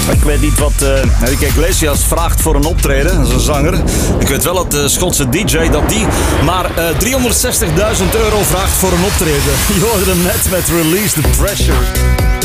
Ik weet niet wat Enrique Iglesias vraagt voor een optreden. Dat is een zanger. Ik weet wel dat de Schotse DJ dat die maar €360.000 vraagt voor een optreden. Je hoorde hem net met Release the Pressure.